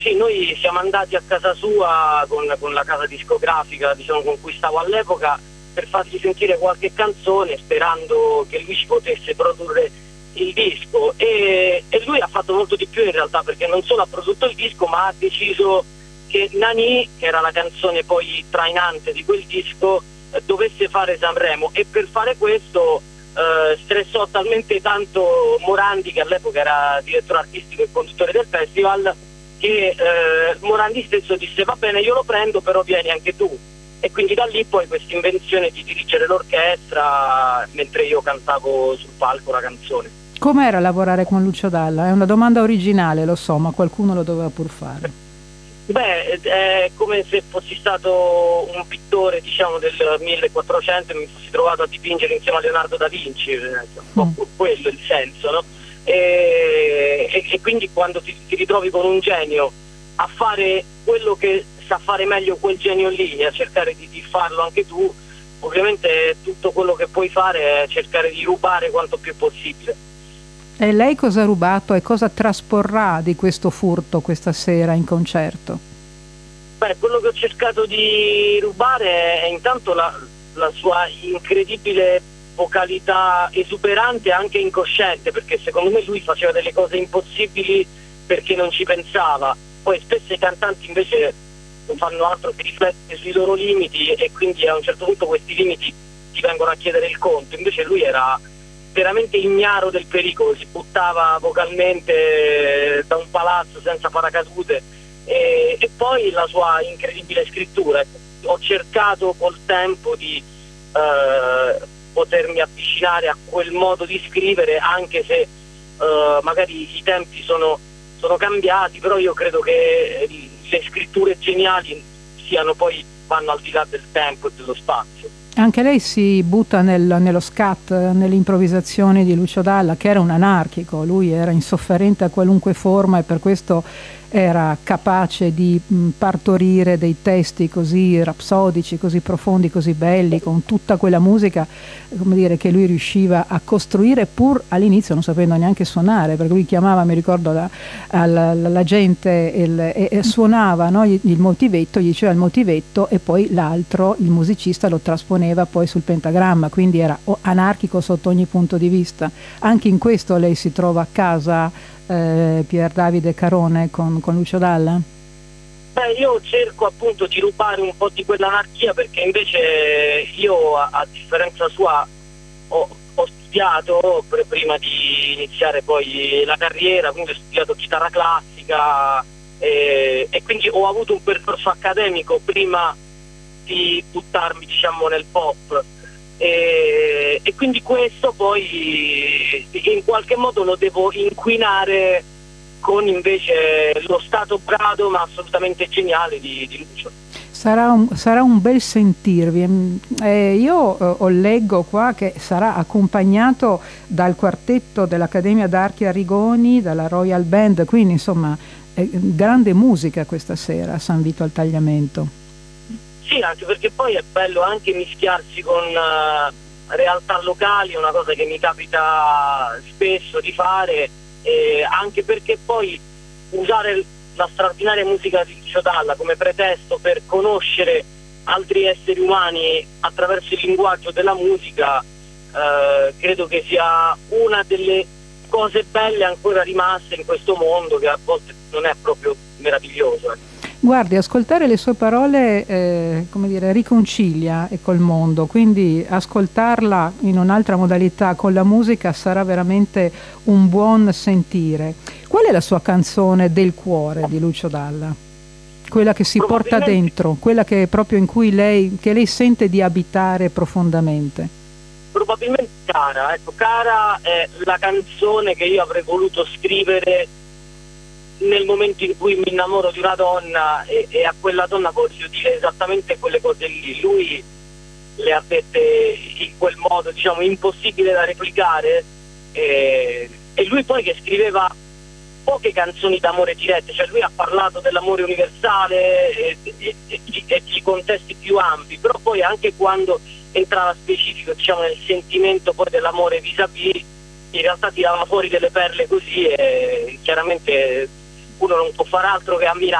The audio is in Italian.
Sì, noi siamo andati a casa sua con la casa discografica, diciamo, con cui stavo all'epoca, per fargli sentire qualche canzone, sperando che lui ci potesse produrre il disco. E lui ha fatto molto di più in realtà, perché non solo ha prodotto il disco, ma ha deciso che Nani, che era la canzone poi trainante di quel disco, dovesse fare Sanremo, e per fare questo stressò talmente tanto Morandi, che all'epoca era direttore artistico e conduttore del festival, che Morandi stesso disse: va bene, io lo prendo, però vieni anche tu. E quindi da lì poi questa invenzione di dirigere l'orchestra mentre io cantavo sul palco la canzone. Com'era lavorare con Lucio Dalla? È una domanda originale, lo so, ma qualcuno lo doveva pur fare. Beh, è come se fossi stato un pittore, diciamo, del 1400 e mi fossi trovato a dipingere insieme a Leonardo da Vinci, un po' quello il senso, no? E quindi quando ti ritrovi con un genio a fare quello che sa fare meglio quel genio lì e a cercare di farlo anche tu, ovviamente tutto quello che puoi fare è cercare di rubare quanto più possibile. E lei cosa ha rubato e cosa trasporrà di questo furto questa sera in concerto? Beh, quello che ho cercato di rubare è intanto la sua incredibile vocalità esuberante e anche incosciente, perché secondo me lui faceva delle cose impossibili perché non ci pensava. Poi spesso i cantanti invece non fanno altro che riflettere sui loro limiti, e quindi a un certo punto questi limiti ti vengono a chiedere il conto. Invece lui era veramente ignaro del pericolo, si buttava vocalmente da un palazzo senza paracadute, e poi la sua incredibile scrittura. Ho cercato col tempo di potermi avvicinare a quel modo di scrivere, anche se magari i tempi sono cambiati, però io credo che le scritture geniali vanno al di là del tempo e dello spazio. Anche lei si butta nello scat, nelle improvvisazioni di Lucio Dalla, che era un anarchico. Lui era insofferente a qualunque forma e per questo era capace di partorire dei testi così rapsodici, così profondi, così belli, con tutta quella musica, come dire, che lui riusciva a costruire pur all'inizio non sapendo neanche suonare, perché lui chiamava, mi ricordo, la gente e suonava, no? Il motivetto, gli diceva il motivetto e poi l'altro, il musicista, lo trasponeva poi sul pentagramma, quindi era anarchico sotto ogni punto di vista. Anche in questo lei si trova a casa, Pier Davide Carone, con Lucio Dalla? Beh, io cerco appunto di rubare un po' di quell'anarchia, perché invece io, a differenza sua, ho studiato prima di iniziare poi la carriera, quindi ho studiato chitarra classica, e quindi ho avuto un percorso accademico prima di buttarmi, diciamo, nel pop. E quindi questo poi in qualche modo lo devo inquinare con invece lo stato brado ma assolutamente geniale di Lucio. Sarà un bel sentirvi. Io leggo qua che sarà accompagnato dal quartetto dell'Accademia d'Archi Arrigoni, dalla Royal Band, quindi insomma grande musica questa sera a San Vito al Tagliamento. Sì, anche perché poi è bello anche mischiarsi con realtà locali, una cosa che mi capita spesso di fare, anche perché poi usare la straordinaria musica di Lucio Dalla come pretesto per conoscere altri esseri umani attraverso il linguaggio della musica, credo che sia una delle cose belle ancora rimaste in questo mondo, che a volte non è proprio meraviglioso. Guardi, ascoltare le sue parole, come dire, riconcilia col mondo, quindi ascoltarla in un'altra modalità con la musica sarà veramente un buon sentire. Qual è la sua canzone del cuore di Lucio Dalla? Quella che si porta dentro, quella che è proprio in cui lei sente di abitare profondamente. Probabilmente Cara, ecco, Cara è la canzone che io avrei voluto scrivere nel momento in cui mi innamoro di una donna, e a quella donna voglio dire esattamente quelle cose lì. Lui le ha dette in quel modo, diciamo, impossibile da replicare, e lui poi che scriveva poche canzoni d'amore dirette, cioè lui ha parlato dell'amore universale e di contesti più ampi, però poi anche quando entrava specifico, diciamo, nel sentimento poi dell'amore vis-à-vis, in realtà tirava fuori delle perle così, e chiaramente uno non può fare altro che ammirare